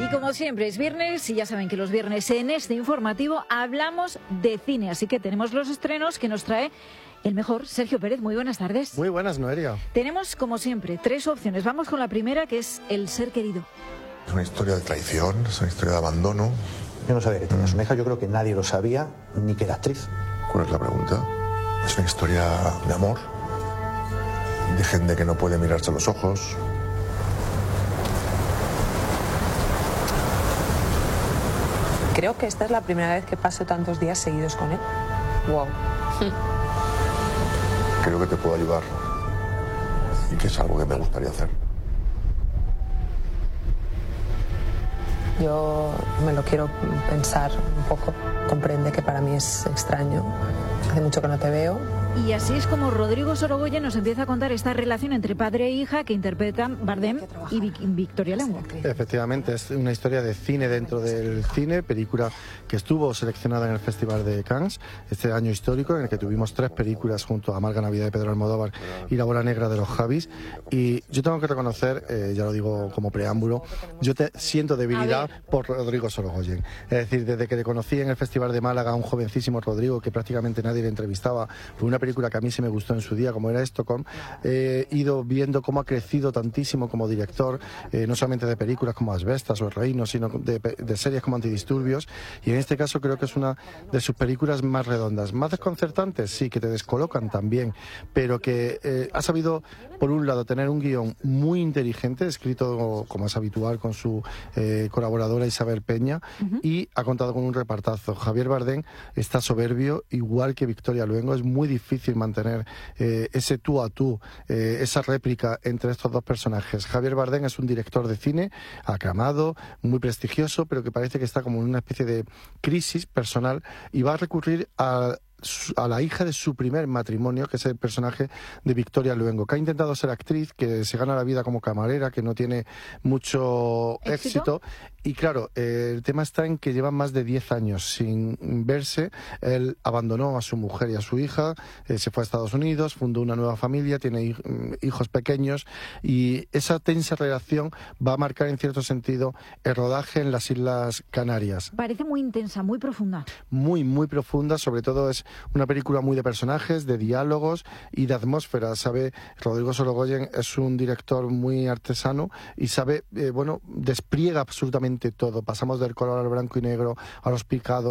Y como siempre es viernes y ya saben que los viernes en este informativo hablamos de cine, así que tenemos los estrenos que nos trae el mejor Sergio Pérez. Muy buenas tardes. Muy buenas, Noelia. Tenemos como siempre 3 opciones. Vamos con la primera, que es El ser querido. Es una historia de traición, es una historia de abandono. Yo no sabía que tenías una hija, yo creo que nadie lo sabía, ni que era actriz. ¿Cuál es la pregunta? Es una historia de amor, de gente que no puede mirarse a los ojos. Creo que esta es la primera vez que paso tantos días seguidos con él. Wow. Creo que te puedo ayudar y que es algo que me gustaría hacer. Yo me lo quiero pensar un poco. Comprende que para mí es extraño. Hace mucho que no te veo. Y así es como Rodrigo Sorogoyen nos empieza a contar esta relación entre padre e hija que interpretan Bardem y Victoria Luengo. Efectivamente, es una historia de cine dentro del cine, película que estuvo seleccionada en el Festival de Cannes, este año histórico en el que tuvimos 3 películas junto a Amarga Navidad de Pedro Almodóvar y La Bola Negra de los Javis. Y yo tengo que reconocer, ya lo digo como preámbulo, yo siento debilidad por Rodrigo Sorogoyen. Es decir, desde que le conocí en el Festival de Málaga, un jovencísimo Rodrigo que prácticamente nadie le entrevistaba, fue una película que a mí se me gustó en su día, como era Stockholm. He ido viendo cómo ha crecido tantísimo como director, no solamente de películas como Asbestas o El Reino, sino de series como Antidisturbios, y en este caso creo que es una de sus películas más redondas, más desconcertantes, sí, que te descolocan también, pero que ha sabido, por un lado, tener un guión muy inteligente, escrito como es habitual con su colaboradora Isabel Peña, y ha contado con un repartazo. Javier Bardem está soberbio, igual que Victoria Luengo. Es muy difícil mantener ese tú a tú, esa réplica entre estos dos personajes. Javier Bardem es un director de cine aclamado, muy prestigioso, pero que parece que está como en una especie de crisis personal y va a recurrir a la hija de su primer matrimonio, que es el personaje de Victoria Luengo, que ha intentado ser actriz, que se gana la vida como camarera, que no tiene mucho éxito. Y claro, el tema está en que llevan más de 10 años sin verse. Él abandonó a su mujer y a su hija, se fue a Estados Unidos, fundó una nueva familia, tiene hijos pequeños, y esa tensa relación va a marcar en cierto sentido el rodaje en las Islas Canarias. Parece muy intensa, muy profunda. Muy, muy profunda, sobre todo es una película muy de personajes, de diálogos y de atmósfera. Sabe, Rodrigo Sorogoyen es un director muy artesano y sabe, despliega absolutamente todo. Pasamos del color al blanco y negro, a los picados,